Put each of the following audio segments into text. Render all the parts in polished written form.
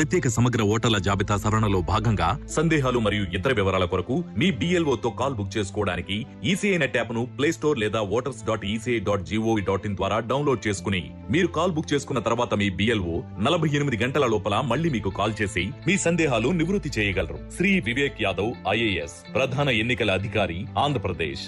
ప్రత్యేక సమగ్ర ఓటర్ల జాబితా సవరణలో భాగంగా సందేహాలు మరియు ఇతర వివరాల కొరకు మీ BLO తో కాల్ బుక్ చేసుకోవడానికి ఈసీఐ నెట్ యాప్ ను ప్లే స్టోర్ లేదా voters.eci.gov.in ద్వారా డౌన్లోడ్ చేసుకుని మీరు కాల్ బుక్ చేసుకున్న తర్వాత మీ BLO 48 గంటల లోపల మళ్ళీ మీకు కాల్ చేసి మీ సందేహాలు నివృత్తి చేయగలరు. శ్రీ వివేక్ యాదవ్ IAS, ప్రధాన ఎన్నికల అధికారి, ఆంధ్రప్రదేశ్.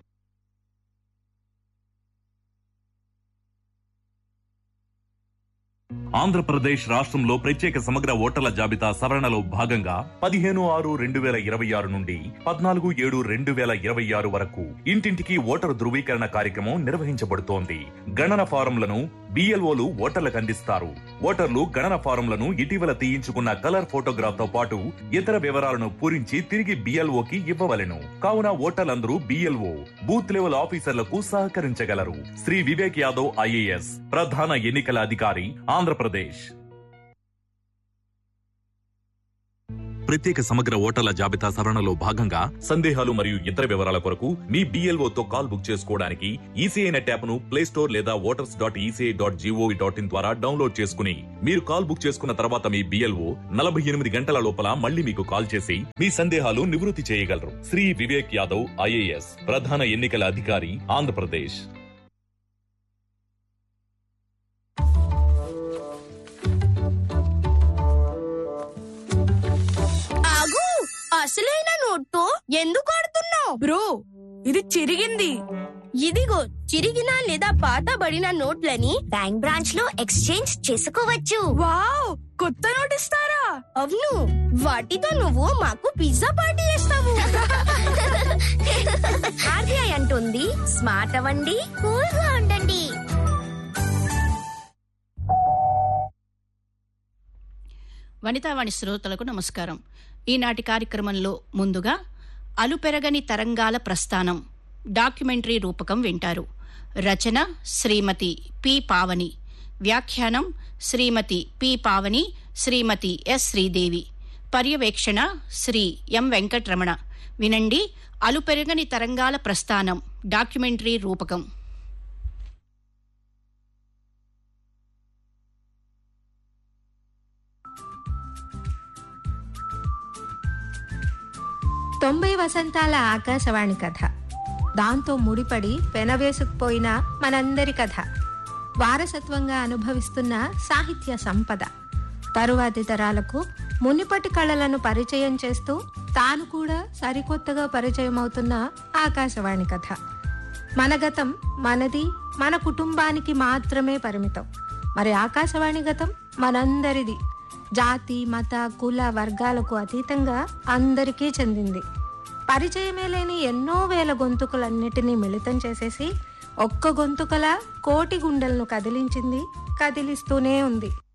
ఆంధ్రప్రదేశ్ రాష్ట్రంలో ప్రత్యేక సమగ్ర ఓటర్ల జాబితా సవరణలో భాగంగా 15/6/2026 నుండి 14/7/2026 వరకు ఇంటింటికి ఓటరు ధృవీకరణ కార్యక్రమం నిర్వహించబడుతోంది. గణన ఫారంలను BLOలు ఓటర్లకు అందిస్తారు. ఓటర్లు గణన ఫారంలను ఇటీవల తీయించుకున్న కలర్ ఫోటోగ్రాఫ్ తో పాటు ఇతర వివరాలను పూరించి తిరిగి BLOకి ఇవ్వవలెను. కావున ఓటర్లందరూ BLO బూత్ లెవెల్ ఆఫీసర్లకు సహకరించగలరు. శ్రీ వివేక్ యాదవ్ IAS, ప్రధాన ఎన్నికల అధికారి, ఆంధ్రప్రదేశ్. ప్రత్యేక సమగ్ర ఓటర్ల జాబితా సవరణలో భాగంగా సందేహాలు మరియు ఇతర వివరాల కొరకు మీ BLO తో కాల్ బుక్ చేసుకోవడానికి ఈసీఐ నెట్ యాప్ ను ప్లే స్టోర్ లేదా voters.eci.gov.in ద్వారా డౌన్లోడ్ చేసుకుని మీరు కాల్ బుక్ చేసుకున్న తర్వాత మీ BLO 48 గంటల లోపల మళ్ళీ మీకు కాల్ చేసి మీ సందేహాలు నివృత్తి చేయగలరు. శ్రీ వివేక్ యాదవ్ IAS, ప్రధాన ఎన్నికల అధికారి, ఆంధ్రప్రదేశ్. అసలైన నోట్తో ఎందుకు ఆడుతున్నావు? బ్రో, ఇది చిరిగింది. ఇదిగో చిరిగిన లేదా పాతబడిన నోట్లని బ్యాంక్ బ్రాంచ్ లో ఎక్స్చేంజ్ చేసుకోవచ్చు. వావ్, కొత్త నోట్ ఇస్తారా? అవును, వాటితో నువ్వు మాకు పిజ్జా పార్టీ చేస్తావు. RBI అంటుంది, స్మార్ట్ అవ్వండి, కూల్ గా ఉండండి. వనితావాణి శ్రోతలకు నమస్కారం. ఈనాటి కార్యక్రమంలో ముందుగా అలుపెరగని తరంగాల ప్రస్థానం డాక్యుమెంటరీ రూపకం వింటారు. రచన శ్రీమతి పి పావని, వ్యాఖ్యానం శ్రీమతి పి పావని, శ్రీమతి ఎస్ శ్రీదేవి, పర్యవేక్షణ శ్రీ ఎం వెంకటరమణ. వినండి, అలుపెరగని తరంగాల ప్రస్థానం డాక్యుమెంటరీ రూపకం. తొంభై వసంతాల ఆకాశవాణి కథ, దాంతో ముడిపడి పెనవేసుకుపోయిన మనందరి కథ, వారసత్వంగా అనుభవిస్తున్న సాహిత్య సంపద, తరువాతి తరాలకు మునిపటి కళలను పరిచయం చేస్తూ తాను కూడా సరికొత్తగా పరిచయం అవుతున్న ఆకాశవాణి కథ. మన గతం మనది, మన కుటుంబానికి మాత్రమే పరిమితం. మరి ఆకాశవాణి గతం మనందరిది. జాతి, మత, కుల, వర్గాలకు అతీతంగా అందరికీ చెందింది. పరిచయమే లేని ఎన్నో వేల గొంతుకలన్నిటినీ మిళితం చేసేసి ఒక్క గొంతుకలా కోటి గుండెలను కదిలించింది, కదిలిస్తూనే ఉంది.